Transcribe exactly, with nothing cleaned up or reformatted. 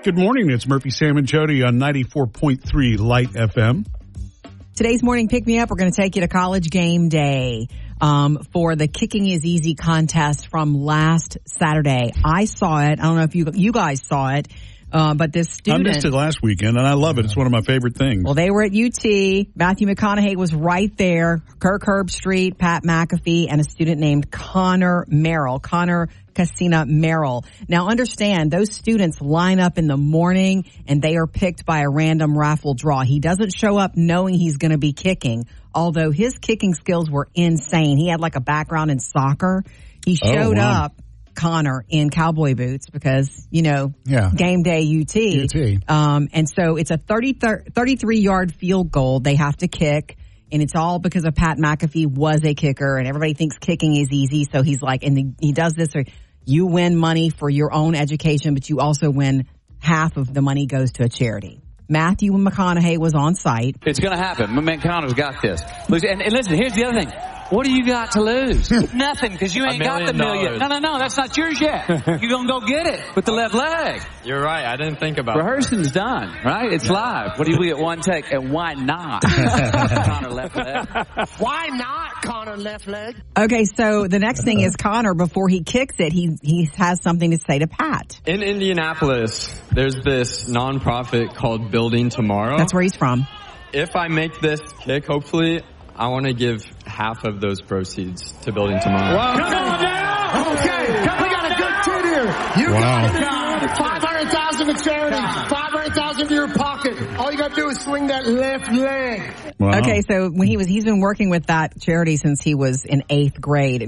Good morning. It's Murphy, Sam, and Jody on ninety-four point three Light F M. Today's morning pick me up. We're going to take you to College Game Day um, for the Kicking is Easy contest from last Saturday. I saw it. I don't know if you you guys saw it, uh, but this student. I missed it last weekend, and I love it. It's one of my favorite things. Well, they were at U T. Matthew McConaughey was right there. Kirk Herbstreit, Pat McAfee, and a student named Connor Merrill. Connor Casina Merrill. Now understand, those students line up in the morning and they are picked by a random raffle draw. He doesn't show up knowing he's going to be kicking, although his kicking skills were insane. He had like a background in soccer. He showed oh, wow. up, Connor, in cowboy boots because, you know, yeah. game day U T. U T. Um, and so it's a thirty, thirty-three yard field goal they have to kick. And it's all because of Pat McAfee was a kicker, and everybody thinks kicking is easy. So he's like, and the, he does this, or you win money for your own education, but you also win half of the money goes to a charity. Matthew McConaughey was on site. It's going to happen. McConaughey's got this. And, and listen, here's the other thing. What do you got to lose? Nothing, because you ain't got the million. No, no, no, that's not yours yet. You're going to go get it with the left leg. You're right. I didn't think about it. Rehearsing's done, right? It's yeah. live. What do we get one take? And why not? Connor left leg. Why not Connor left leg? Okay, so the next thing is Connor, before he kicks it, he, he has something to say to Pat. In Indianapolis, there's this nonprofit called Building Tomorrow. That's where he's from. If I make this kick, hopefully, I want to give half of those proceeds to Building Tomorrow. Wow. Come on down! Okay, we got a good kid here. You wow. got it. five hundred thousand dollars to charity. five hundred thousand dollars to your pocket. All you got to do is swing that left leg. Wow. Okay, so when he was, he's been working with that charity since he was in eighth grade.